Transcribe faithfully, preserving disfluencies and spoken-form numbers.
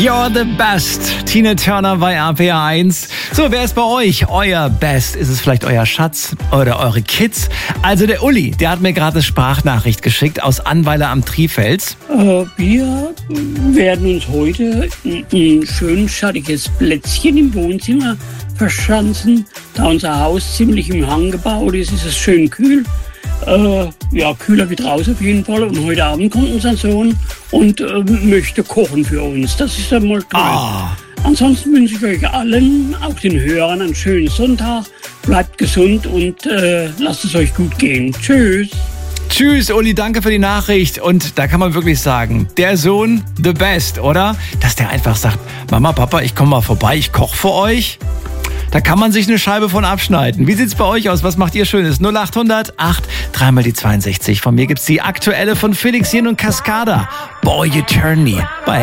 You're the best. Tina Turner bei R P R eins. So, wer ist bei euch euer Best? Ist es vielleicht euer Schatz oder eure Kids? Also der Uli, der hat mir gerade eine Sprachnachricht geschickt aus Annweiler am Trifels. Äh, wir werden uns heute ein schön schattiges Plätzchen im Wohnzimmer verschanzen. Da unser Haus ziemlich im Hang gebaut ist, ist es schön kühl. Äh, ja, kühler wie draußen auf jeden Fall. Und heute Abend kommt unser Sohn und äh, möchte kochen für uns. Das ist dann mal toll. Ah. Ansonsten wünsche ich euch allen, auch den Hörern, einen schönen Sonntag. Bleibt gesund und äh, lasst es euch gut gehen. Tschüss. Tschüss, Uli, danke für die Nachricht. Und da kann man wirklich sagen, der Sohn, the best, oder? Dass der einfach sagt, Mama, Papa, ich komme mal vorbei, ich koche für euch. Da kann man sich eine Scheibe von abschneiden. Wie sieht's bei euch aus? Was macht ihr Schönes? null acht hundert acht, dreimal die zweiundsechzig. Von mir gibt's die aktuelle von Felix Jen und Cascada. Boy, You Turn Me bei